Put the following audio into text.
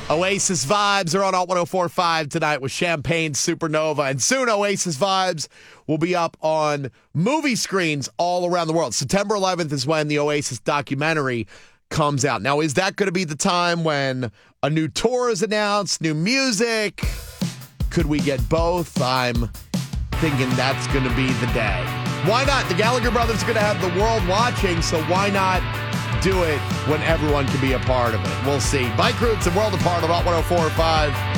Oasis Vibes are on Alt 104.5 tonight with Champagne Supernova. And soon Oasis Vibes will be up on movie screens all around the world. September 11th is when the Oasis documentary comes out. Now, is that going to be the time when a new tour is announced, new music? Could we get both? I'm thinking that's going to be the day. Why not? The Gallagher brothers are going to have the world watching, so why not do it when everyone can be a part of it? We'll see. Bike Roots and World Apart on Alt 104.5.